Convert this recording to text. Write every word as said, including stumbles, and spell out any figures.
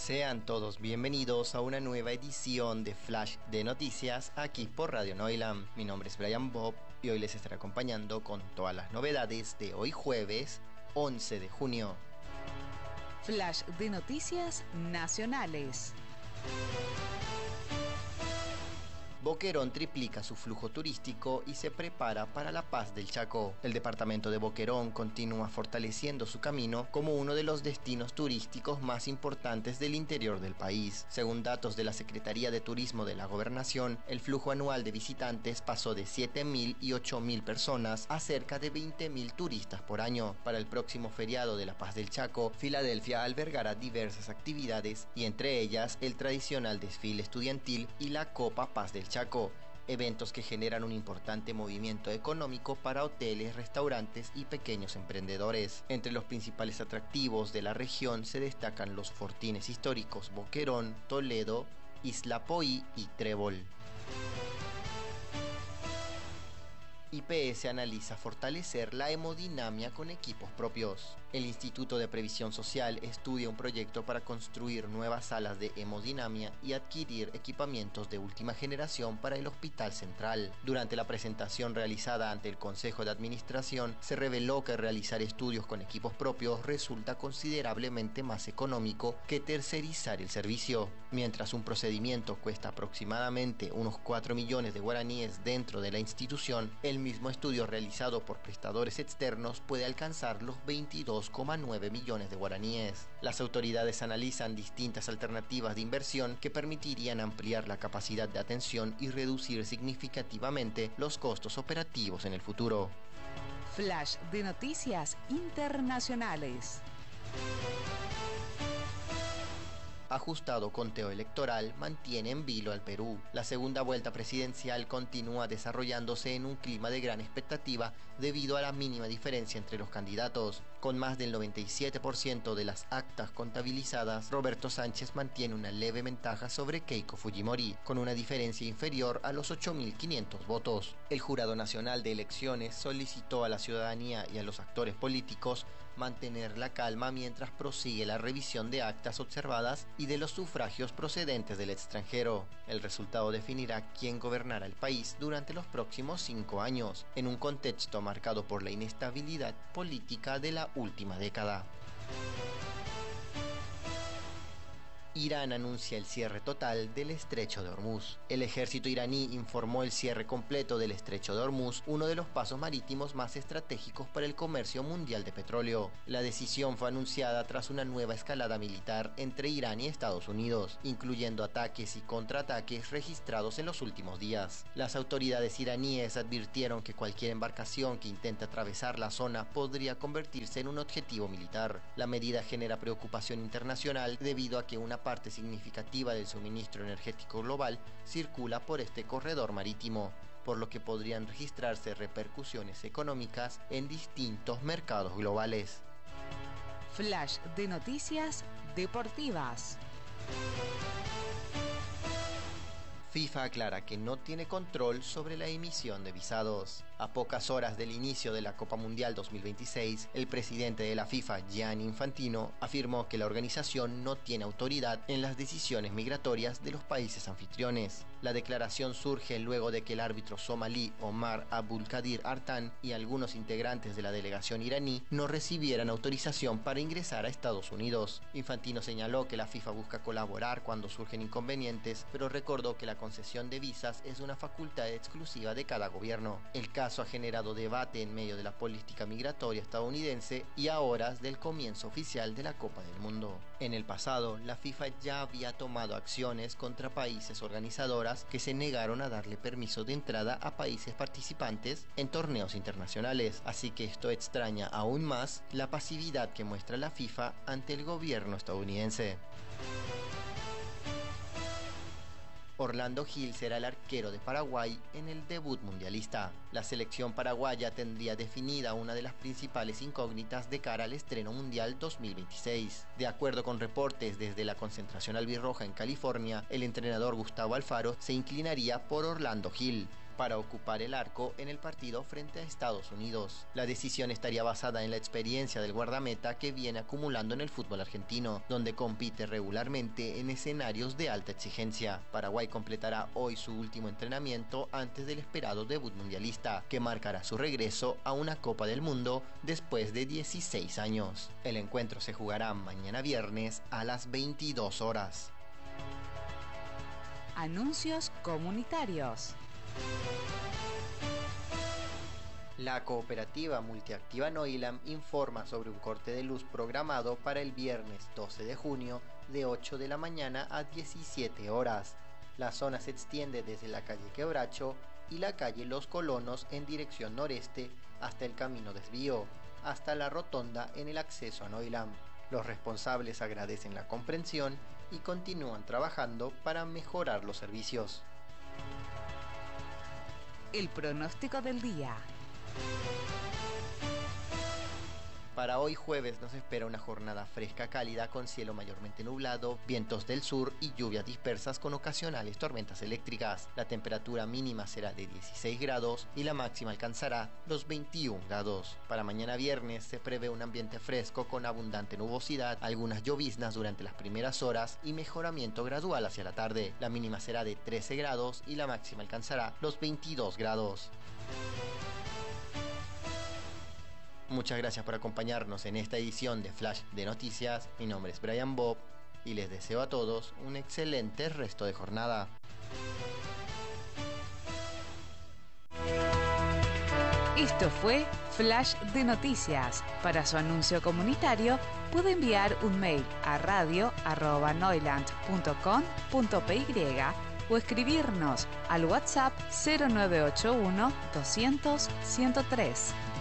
Sean todos bienvenidos a una nueva edición de Flash de Noticias aquí por Radio Noilam. Mi nombre es Brian Bob y hoy les estaré acompañando con todas las novedades de hoy jueves once de junio. Flash de Noticias Nacionales. Boquerón triplica su flujo turístico y se prepara para la paz del Chaco. El departamento de Boquerón continúa fortaleciendo su camino como uno de los destinos turísticos más importantes del interior del país. Según datos de la Secretaría de Turismo de la Gobernación, el flujo anual de visitantes pasó de siete mil y ocho mil personas a cerca de veinte mil turistas por año. Para el próximo feriado de la Paz del Chaco, Filadelfia albergará diversas actividades y entre ellas el tradicional desfile estudiantil y la Copa Paz del Chaco. Chaco, eventos que generan un importante movimiento económico para hoteles, restaurantes y pequeños emprendedores. Entre los principales atractivos de la región se destacan los fortines históricos Boquerón, Toledo, Isla Poí y Trébol. I P S analiza fortalecer la hemodinamia con equipos propios. El Instituto de Previsión Social estudia un proyecto para construir nuevas salas de hemodinamia y adquirir equipamientos de última generación para el Hospital Central. Durante la presentación realizada ante el Consejo de Administración, se reveló que realizar estudios con equipos propios resulta considerablemente más económico que tercerizar el servicio. Mientras un procedimiento cuesta aproximadamente unos cuatro millones de guaraníes dentro de la institución, el mismo estudio realizado por prestadores externos puede alcanzar los veintidós coma nueve millones de guaraníes. Las autoridades analizan distintas alternativas de inversión que permitirían ampliar la capacidad de atención y reducir significativamente los costos operativos en el futuro. Flash de Noticias Internacionales. Ajustado conteo electoral mantiene en vilo al Perú. La segunda vuelta presidencial continúa desarrollándose en un clima de gran expectativa debido a la mínima diferencia entre los candidatos. Con más del noventa y siete por ciento de las actas contabilizadas, Roberto Sánchez mantiene una leve ventaja sobre Keiko Fujimori, con una diferencia inferior a los ocho mil quinientos votos. El Jurado Nacional de Elecciones solicitó a la ciudadanía y a los actores políticos mantener la calma mientras prosigue la revisión de actas observadas y de los sufragios procedentes del extranjero. El resultado definirá quién gobernará el país durante los próximos cinco años, en un contexto marcado por la inestabilidad política de la última década. Irán anuncia el cierre total del Estrecho de Hormuz. El ejército iraní informó el cierre completo del Estrecho de Hormuz, uno de los pasos marítimos más estratégicos para el comercio mundial de petróleo. La decisión fue anunciada tras una nueva escalada militar entre Irán y Estados Unidos, incluyendo ataques y contraataques registrados en los últimos días. Las autoridades iraníes advirtieron que cualquier embarcación que intente atravesar la zona podría convertirse en un objetivo militar. La medida genera preocupación internacional debido a que una parte significativa del suministro energético global circula por este corredor marítimo, por lo que podrían registrarse repercusiones económicas en distintos mercados globales. Flash de Noticias Deportivas. FIFA aclara que no tiene control sobre la emisión de visados. A pocas horas del inicio de la Copa Mundial dos mil veintiséis, el presidente de la FIFA, Gianni Infantino, afirmó que la organización no tiene autoridad en las decisiones migratorias de los países anfitriones. La declaración surge luego de que el árbitro somalí Omar Abdulkadir Artan y algunos integrantes de la delegación iraní no recibieran autorización para ingresar a Estados Unidos. Infantino señaló que la FIFA busca colaborar cuando surgen inconvenientes, pero recordó que la concesión de visas es una facultad exclusiva de cada gobierno. El caso ha generado debate en medio de la política migratoria estadounidense y a horas del comienzo oficial de la Copa del Mundo. En el pasado, la FIFA ya había tomado acciones contra países organizadoras que se negaron a darle permiso de entrada a países participantes en torneos internacionales, así que esto extraña aún más la pasividad que muestra la FIFA ante el gobierno estadounidense. Orlando Gil será el arquero de Paraguay en el debut mundialista. La selección paraguaya tendría definida una de las principales incógnitas de cara al estreno mundial dos mil veintiséis. De acuerdo con reportes desde la concentración albirroja en California, el entrenador Gustavo Alfaro se inclinaría por Orlando Gil. para ocupar el arco en el partido frente a Estados Unidos. La decisión estaría basada en la experiencia del guardameta que viene acumulando en el fútbol argentino, donde compite regularmente en escenarios de alta exigencia. Paraguay completará hoy su último entrenamiento antes del esperado debut mundialista, que marcará su regreso a una Copa del Mundo después de dieciséis años. El encuentro se jugará mañana viernes a las veintidós horas. Anuncios comunitarios. La cooperativa multiactiva Noilam informa sobre un corte de luz programado para el viernes doce de junio de ocho de la mañana a diecisiete horas. La zona se extiende desde la calle Quebracho y la calle Los Colonos en dirección noreste hasta el camino Desvío, hasta la rotonda en el acceso a Noilam. Los responsables agradecen la comprensión y continúan trabajando para mejorar los servicios. El pronóstico del día. Para hoy jueves nos espera una jornada fresca cálida con cielo mayormente nublado, vientos del sur y lluvias dispersas con ocasionales tormentas eléctricas. La temperatura mínima será de dieciséis grados y la máxima alcanzará los veintiún grados. Para mañana viernes se prevé un ambiente fresco con abundante nubosidad, algunas lloviznas durante las primeras horas y mejoramiento gradual hacia la tarde. La mínima será de trece grados y la máxima alcanzará los veintidós grados. Muchas gracias por acompañarnos en esta edición de Flash de Noticias. Mi nombre es Brian Bob y les deseo a todos un excelente resto de jornada. Esto fue Flash de Noticias. Para su anuncio comunitario puede enviar un mail a radio arroba noiland punto com punto py o escribirnos al WhatsApp cero nueve ocho uno doscientos ciento tres.